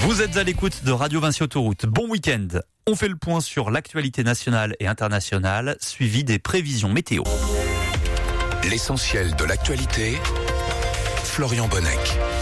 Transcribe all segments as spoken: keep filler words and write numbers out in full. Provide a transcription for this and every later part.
Vous êtes à l'écoute de Radio Vinci Autoroute. Bon week-end. On fait le point sur l'actualité nationale et internationale, suivi des prévisions météo. L'essentiel de l'actualité, Florian Bonnec.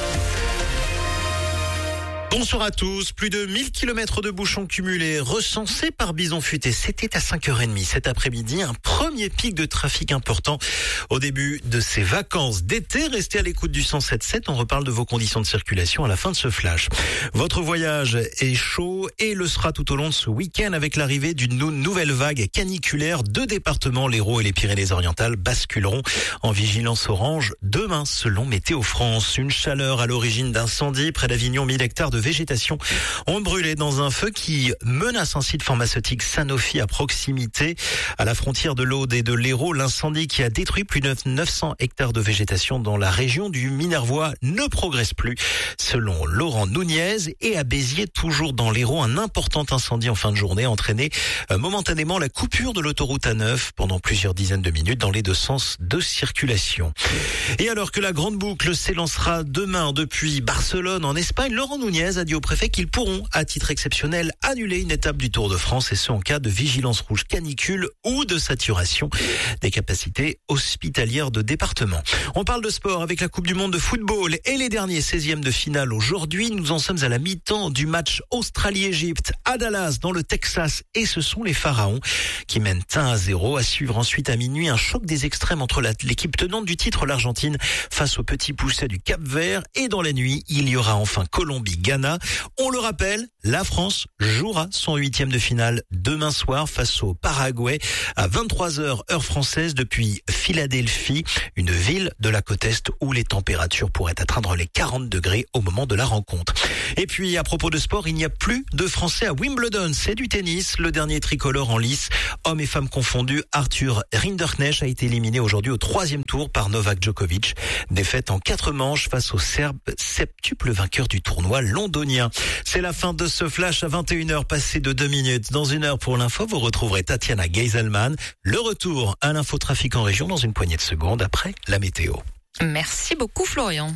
Bonsoir à tous. Plus de mille kilomètres de bouchons cumulés recensés par Bison Futé. C'était à cinq heures trente cet après-midi. Un premier pic de trafic important au début de ces vacances d'été. Restez à l'écoute du cent sept sept. On reparle de vos conditions de circulation à la fin de ce flash. Votre voyage est chaud et le sera tout au long de ce week-end avec l'arrivée d'une nouvelle vague caniculaire. Deux départements, l'Hérault et les Pyrénées-Orientales, basculeront en vigilance orange demain selon Météo France. Une chaleur à l'origine d'incendies près d'Avignon. mille hectares de végétation ont brûlé dans un feu qui menace un site pharmaceutique Sanofi à proximité. À la frontière de l'Aude et de l'Hérault, l'incendie qui a détruit plus de neuf cents hectares de végétation dans la région du Minervois ne progresse plus. Selon Laurent Nunez, et à Béziers, toujours dans l'Hérault, un important incendie en fin de journée a entraîné euh, momentanément la coupure de l'autoroute A neuf pendant plusieurs dizaines de minutes dans les deux sens de circulation. Et alors que la grande boucle s'élancera demain depuis Barcelone en Espagne, Laurent Nunez a dit au préfet qu'ils pourront, à titre exceptionnel, annuler une étape du Tour de France, et ce en cas de vigilance rouge canicule ou de saturation des capacités hospitalières de département. On parle de sport avec la Coupe du Monde de football et les derniers seizièmes de finale aujourd'hui. Nous en sommes à la mi-temps du match Australie-Égypte à Dallas dans le Texas, et ce sont les Pharaons qui mènent un à zéro. À suivre ensuite à minuit un choc des extrêmes entre la, l'équipe tenante du titre, l'Argentine, face au petit poucet du Cap-Vert, et dans la nuit, il y aura enfin Colombie-Ghana. On le rappelle, la France jouera son huitième de finale demain soir face au Paraguay à vingt-trois heures heure française depuis Philadelphie, une ville de la côte Est où les températures pourraient atteindre les quarante degrés au moment de la rencontre. Et puis à propos de sport, il n'y a plus de Français à Wimbledon, c'est du tennis. Le dernier tricolore en lice, hommes et femmes confondus, Arthur Rinderknecht a été éliminé aujourd'hui au troisième tour par Novak Djokovic. Défaite en quatre manches face au Serbe septuple vainqueur du tournoi londonien. C'est la fin de ce flash à vingt et une heures passées de deux minutes. Dans une heure pour l'info, vous retrouverez Tatiana Geiselman. Le retour à l'infotrafic en région dans une poignée de secondes après la météo. Merci beaucoup Florian.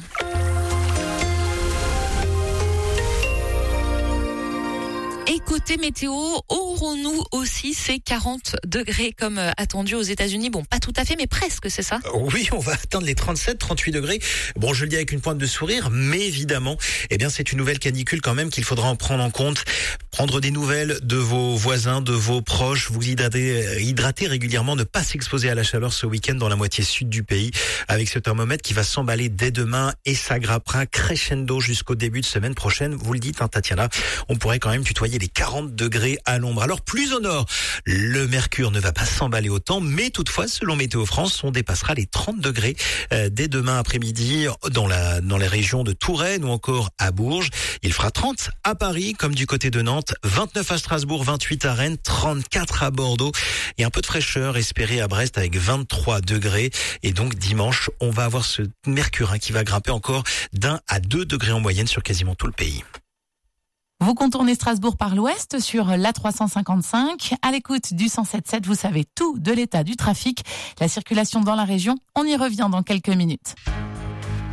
Et côté météo, aurons-nous aussi ces quarante degrés comme attendu aux États-Unis? Bon, pas tout à fait, mais presque, c'est ça? Oui, on va atteindre les trente-sept, trente-huit degrés. Bon, je le dis avec une pointe de sourire, mais évidemment, eh bien, c'est une nouvelle canicule quand même qu'il faudra en prendre en compte. Prendre des nouvelles de vos voisins, de vos proches, vous hydrater, hydrater régulièrement, ne pas s'exposer à la chaleur ce week-end dans la moitié sud du pays, avec ce thermomètre qui va s'emballer dès demain et s'aggravera crescendo jusqu'au début de semaine prochaine. Vous le dites, hein, Tatiana, on pourrait quand même tutoyer les quarante degrés à l'ombre. Alors plus au nord, le mercure ne va pas s'emballer autant, mais toutefois, selon Météo France, on dépassera les trente degrés euh, dès demain après-midi dans la dans les régions de Touraine ou encore à Bourges. Il fera trente à Paris comme du côté de Nantes, vingt-neuf à Strasbourg, vingt-huit à Rennes, trente-quatre à Bordeaux et un peu de fraîcheur espérée à Brest avec vingt-trois degrés. Et donc dimanche, on va avoir ce mercure hein, qui va grimper encore d'un à deux degrés en moyenne sur quasiment tout le pays. Vous contournez Strasbourg par l'ouest sur l'A trois cent cinquante-cinq. À l'écoute du cent sept sept, vous savez tout de l'état du trafic, la circulation dans la région. On y revient dans quelques minutes.